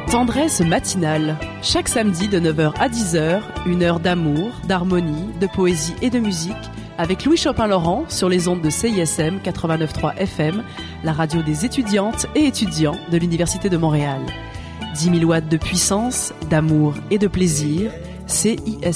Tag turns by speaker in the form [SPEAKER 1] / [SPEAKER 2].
[SPEAKER 1] Tendresse matinale. Chaque samedi de 9h à 10h, une heure d'amour, d'harmonie, de poésie et de musique avec Louis Chopin-Laurent sur les ondes de CISM 89.3 FM, la radio des étudiantes et étudiants de l'Université de Montréal. 10 000 watts de puissance, d'amour et de plaisir, CISM.